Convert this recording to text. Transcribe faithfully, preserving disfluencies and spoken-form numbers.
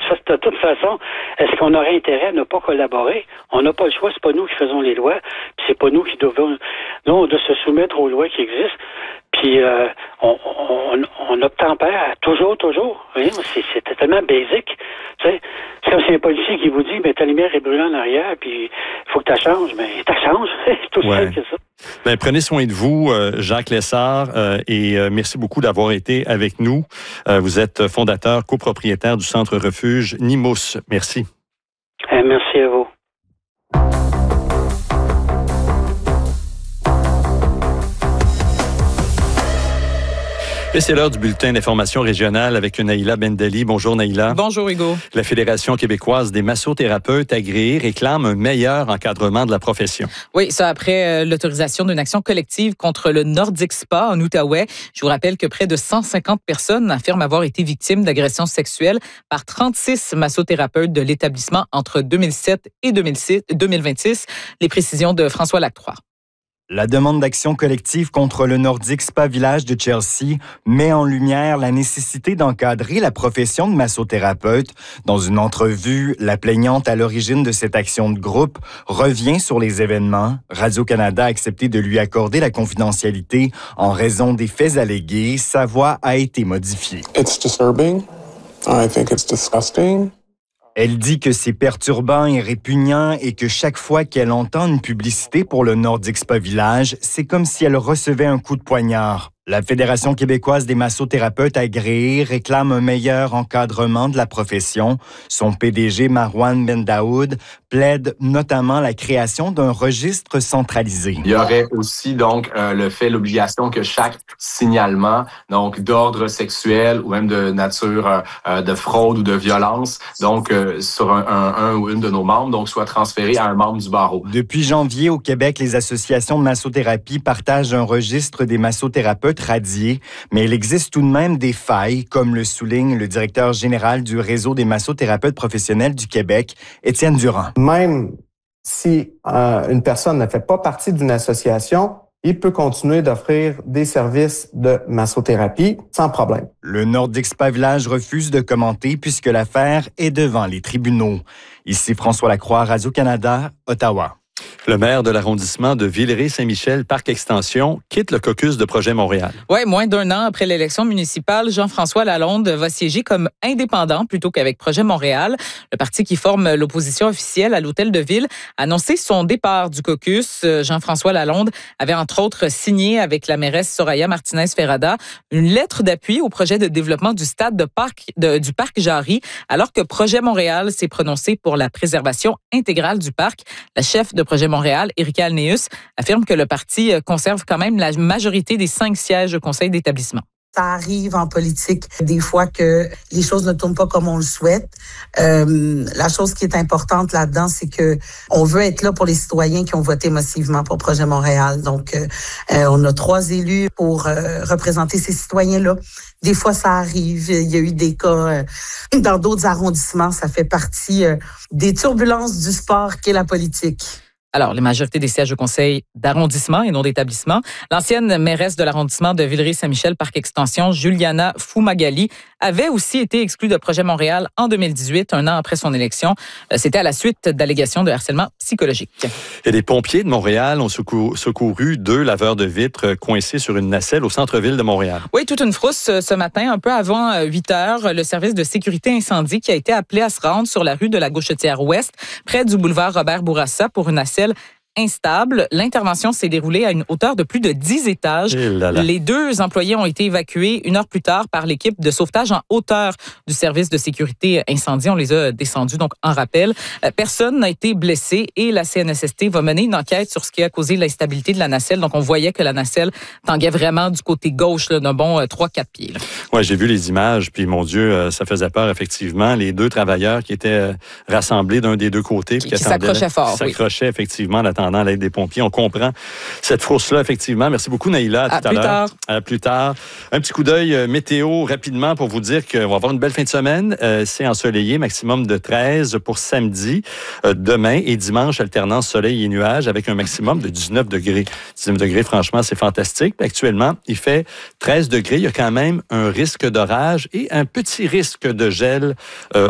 ça, de toute façon, est-ce qu'on aurait intérêt à ne pas collaborer? On n'a pas le choix, c'est pas nous qui faisons les lois, puis c'est pas nous qui devons, nous, on doit se soumettre aux lois qui existent, puis euh, on, on, on obtempère toujours, toujours. Voyez, c'est, c'est tellement basique. Tu sais, c'est comme si un policier qui vous dit, ben ta lumière est brûlée en arrière, puis il faut que tu changes. Ben, tu changes. C'est tout ouais. simple que ça. Ben, prenez soin de vous, euh, Jacques Lessard, euh, et euh, merci beaucoup d'avoir été avec nous. Euh, vous êtes fondateur, copropriétaire du Centre Refuge Nimousse. Merci. Euh, merci à vous. Et c'est l'heure du bulletin d'information régionale avec Naïla Bendali. Bonjour Naïla. Bonjour Hugo. La Fédération québécoise des massothérapeutes agréés réclame un meilleur encadrement de la profession. Oui, ça après euh, l'autorisation d'une action collective contre le Nordic Spa en Outaouais. Je vous rappelle que près de cent cinquante personnes affirment avoir été victimes d'agressions sexuelles par trente-six massothérapeutes de l'établissement entre deux mille sept et deux mille vingt-six. Les précisions de François Lacroix. La demande d'action collective contre le Nordic Spa Village de Chelsea met en lumière la nécessité d'encadrer la profession de massothérapeute. Dans une entrevue, la plaignante à l'origine de cette action de groupe revient sur les événements. Radio-Canada a accepté de lui accorder la confidentialité en raison des faits allégués. Sa voix a été modifiée. It's disturbing. I think it's disgusting. Elle dit que c'est perturbant et répugnant et que chaque fois qu'elle entend une publicité pour le Nordic Spa Village, c'est comme si elle recevait un coup de poignard. La Fédération québécoise des massothérapeutes agréés réclame un meilleur encadrement de la profession. Son P D G, Marwan Bendaoud, plaide notamment la création d'un registre centralisé. Il y aurait aussi donc euh, le fait, l'obligation que chaque signalement, donc d'ordre sexuel ou même de nature euh, de fraude ou de violence, donc euh, sur un, un, un ou une de nos membres, donc soit transféré à un membre du barreau. Depuis janvier, au Québec, les associations de massothérapie partagent un registre des massothérapeutes radiés, mais il existe tout de même des failles, comme le souligne le directeur général du Réseau des massothérapeutes professionnels du Québec, Étienne Durand. Même si euh, une personne ne fait pas partie d'une association, il peut continuer d'offrir des services de massothérapie sans problème. Le Nordic Spa Village refuse de commenter puisque l'affaire est devant les tribunaux. Ici François Lacroix, Radio-Canada, Ottawa. Le maire de l'arrondissement de Villeray-Saint-Michel, Parc Extension, quitte le caucus de Projet Montréal. Oui, moins d'un an après l'élection municipale, Jean-François Lalonde va siéger comme indépendant plutôt qu'avec Projet Montréal. Le parti qui forme l'opposition officielle à l'Hôtel de Ville a annoncé son départ du caucus. Jean-François Lalonde avait entre autres signé avec la mairesse Soraya Martinez-Ferrada une lettre d'appui au projet de développement du stade de parc, de, du parc Jarry, alors que Projet Montréal s'est prononcé pour la préservation intégrale du parc. La chef de Projet Montréal, Erika Alneus, affirme que le parti conserve quand même la majorité des cinq sièges au conseil d'établissement. Ça arrive en politique des fois que les choses ne tournent pas comme on le souhaite. Euh, la chose qui est importante là-dedans, c'est que on veut être là pour les citoyens qui ont voté massivement pour Projet Montréal. Donc, euh, on a trois élus pour euh, représenter ces citoyens-là. Des fois, ça arrive. Il y a eu des cas euh, dans d'autres arrondissements. Ça fait partie euh, des turbulences du sport qu'est la politique. Alors, les majorités des sièges au conseil d'arrondissement et non d'établissement. L'ancienne mairesse de l'arrondissement de Villeray-Saint-Michel, Parc Extension, Juliana Fumagali, avait aussi été exclue de Projet Montréal en deux mille dix-huit, un an après son élection. C'était à la suite d'allégations de harcèlement psychologique. Et les pompiers de Montréal ont secouru, secouru deux laveurs de vitres coincés sur une nacelle au centre-ville de Montréal. Oui, toute une frousse ce matin, un peu avant huit heures. Le service de sécurité incendie qui a été appelé à se rendre sur la rue de la Gauchetière-Ouest, près du boulevard Robert-Bourassa, pour une nacelle instable. L'intervention s'est déroulée à une hauteur de plus de dix étages. Les deux employés ont été évacués une heure plus tard par l'équipe de sauvetage en hauteur du service de sécurité incendie. On les a descendus donc en rappel. Personne n'a été blessé et la C N S S T va mener une enquête sur ce qui a causé l'instabilité de la nacelle. Donc on voyait que la nacelle tanguait vraiment du côté gauche là, d'un bon trois à quatre pieds. Oui, j'ai vu les images, puis mon Dieu, ça faisait peur effectivement. Les deux travailleurs qui étaient rassemblés d'un des deux côtés. Qui, qui s'accrochaient fort. Qui s'accrochaient oui. effectivement là, attendant l'aide des pompiers. On comprend cette frousse-là, effectivement. Merci beaucoup, Naïla. À, à tout à plus l'heure. Tard. À plus tard. Un petit coup d'œil euh, météo rapidement pour vous dire qu'on va avoir une belle fin de semaine. Euh, c'est ensoleillé, maximum de treize pour samedi, euh, demain et dimanche, alternance soleil et nuages avec un maximum de dix-neuf degrés. dix-neuf degrés, franchement, c'est fantastique. Actuellement, il fait treize degrés. Il y a quand même un risque d'orage et un petit risque de gel euh,